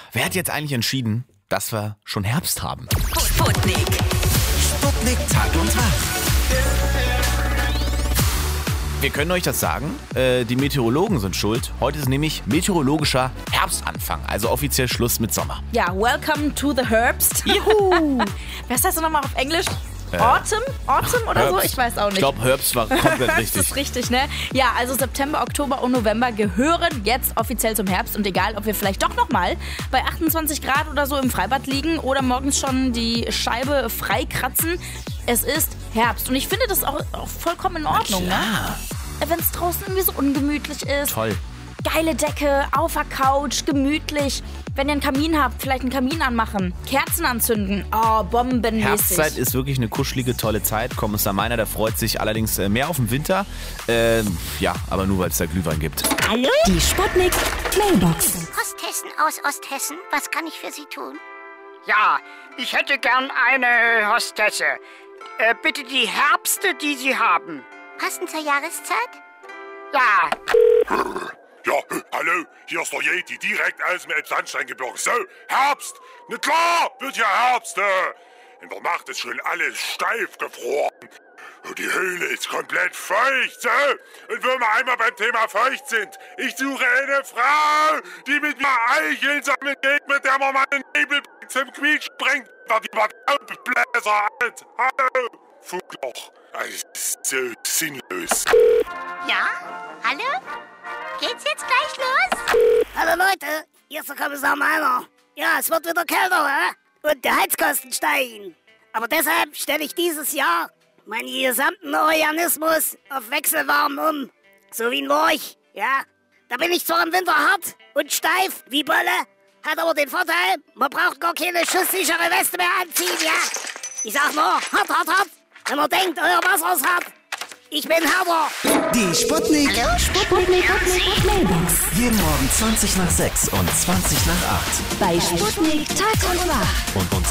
wer hat jetzt eigentlich entschieden, dass wir schon Herbst haben? Sputnik. Sputnik Tag und Tag. Wir können euch das sagen, die Meteorologen sind schuld. Heute ist nämlich meteorologischer Herbstanfang, also offiziell Schluss mit Sommer. Ja, welcome to the Herbst. Juhu! Was heißt das nochmal auf Englisch? Autumn? Autumn oder so? Herbst. Ich weiß auch nicht. Ich glaube, Herbst war komplett Das richtig. ist richtig, ne? Ja, also September, Oktober und November gehören jetzt offiziell zum Herbst. Und egal, ob wir vielleicht doch nochmal bei 28 Grad oder so im Freibad liegen oder morgens schon die Scheibe freikratzen, es ist Herbst. Und ich finde das auch vollkommen in Ordnung, ne? Wenn es draußen irgendwie so ungemütlich ist. Toll. Geile Decke, auf der Couch, gemütlich. Wenn ihr einen Kamin habt, vielleicht einen Kamin anmachen. Kerzen anzünden. Oh, bombenmäßig. Herbstzeit ist wirklich eine kuschelige, tolle Zeit. Kommissar Meiner, der freut sich allerdings mehr auf den Winter. Ja, aber nur, weil es da Glühwein gibt. Hallo? Die Sputnik Mailbox. Osthessen aus Osthessen, was kann ich für Sie tun? Ja, ich hätte gern eine Hostesse. Bitte die Herbste, die Sie haben. Passend zur Jahreszeit? Ja, Ja, hallo, hier ist der Yeti, direkt aus dem Elbsandsteingebirge. So, Herbst! Na klar, wird ja Herbst. In der Nacht ist schon alles steif gefroren. Und die Höhle ist komplett feucht, so. Und wo wir einmal beim Thema feucht sind, ich suche eine Frau, die mit mir Eicheln sammeln geht, mit der man meinen Nebel zum Quietsch bringt, da die Bläser alt. Hallo, Funkloch. Das ist so sinnlos. Ja? Hallo? Geht's jetzt gleich los? Hallo Leute, hier ist der Kommissar Meiner. Ja, es wird wieder kälter, und die Heizkosten steigen. Aber deshalb stelle ich dieses Jahr meinen gesamten Organismus auf Wechselwarm um. So wie ein Lorch, ja. Da bin ich zwar im Winter hart und steif wie Bolle, hat aber den Vorteil, man braucht gar keine schusssichere Weste mehr anziehen, ja. Ich sag nur, hart, hart, hart, wenn ihr denkt, euer Wasser ist hart. Ich bin härter. Die Sputnik. Sputnik Mailbox. Jeden Morgen 20 nach 6 und 20 nach 8. Bei Sputnik Tag und Nacht. Und